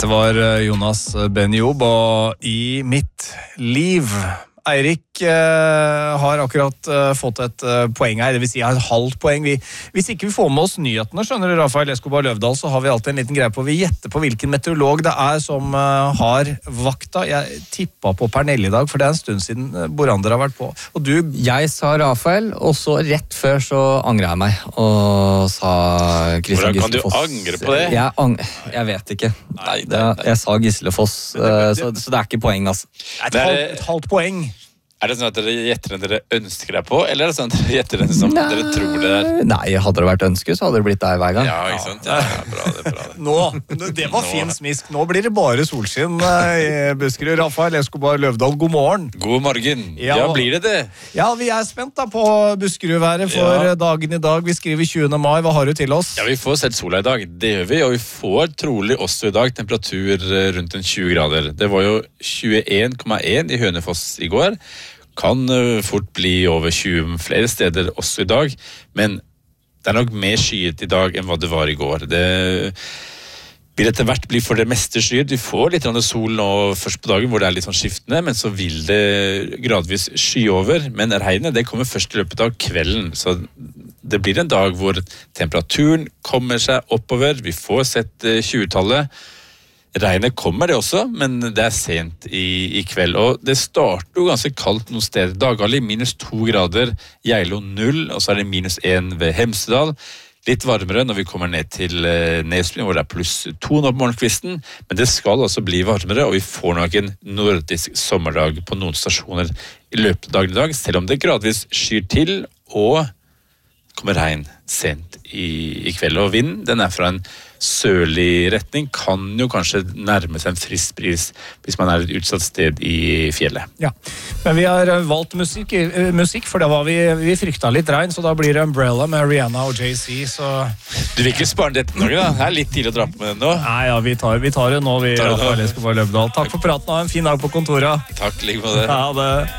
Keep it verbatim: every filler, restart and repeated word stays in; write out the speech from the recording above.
Dette var Jonas Ben-Job og I mitt liv. Eirik eh, har akkurat eh, fått et eh, poeng her, det vil si jeg har et halvt poeng. Vi, hvis ikke vi får med oss nyhetene, skjønner du, Rafael Escobar Løvdahl, så har vi alltid en liten greie på, vi gjetter på hvilken meteorolog det er som eh, har vakta. Jeg tippet på Pernille I dag, for det er en stund siden eh, Borander har vært på. Og du... Jeg sa Rafael, og så rett før så angret jeg meg, og sa Kristian Gisle Foss. Hvordan kan du angre på det? Jeg, ang jeg vet ikke. Nei, det, det, jeg sa Gisle Foss, uh, så, så det er ikke poeng, altså. Et, halvt, et halvt poeng. Er det sånn at dere gjetter den dere ønsker deg på, eller er det sånn at dere gjetter den som Nei. Dere tror det er? Nei, hadde det vært ønske, så hadde det blitt der hver gang. Ja, ikke sant? Ja, ja, bra, det er bra det. Nå, det var fin smisk. Nå blir det bare solskinn I Buskerud. Rafael Escobar Løvdahl, god morgen. God morgen. Ja, ja blir det det? Ja, vi er spent da på Buskerud-været for ja. Dagen I dag. Vi skriver tjuende mai. Hva har du til oss? Ja, vi får sett sola I dag. Det gjør vi, og vi får trolig også I dag temperatur rundt en tjue grader. Det var jo tjueen komma en I Hønefoss I går. Kan fort bli over tjue flere steder også I dag, men det er nok mer skyet I dag enn hva det var I går. Det vil etter hvert bli for det meste skyet. Vi får litt sol nå først på dagen hvor det er litt sånn skiftende, men så vil det gradvis sky over. Men regnet det kommer først I løpet av kvelden, så det blir en dag hvor temperaturen kommer seg oppover. Vi får sett tjue-tallet. Regnet kommer det også, men det er sent I, I kveld, og det starter jo ganske kaldt noen steder. Dagali minus to grader, Geilo null, og så er det minus en ved Hemsedal. Litt varmere når vi kommer ned til eh, Nesbyen, hvor det er pluss to nå på morgenkvisten, men det skal altså bli varmere, og vi får nok en nordisk sommerdag på noen stasjoner I løpet av dagen I dag, selv om det gradvis skyr til, og kommer regn sent I, I kveld, og vinden, den er fra en sørlig retning, kan jo kanskje nærme seg en frisk bris hvis man er et utsatt sted I fjellet. Ja, men vi har valgt musikk, musikk for det var vi, vi frykta litt regn, så da blir det Umbrella med Rihanna og Jay-Z, så... Du vil ikke spare dette noe da? Det er litt tidlig å dra på med den nå. Nei, ja, vi tar, vi tar det nå, vi. Takk for praten, ha en fin dag på kontoret. Takk, like med det. Ja, det...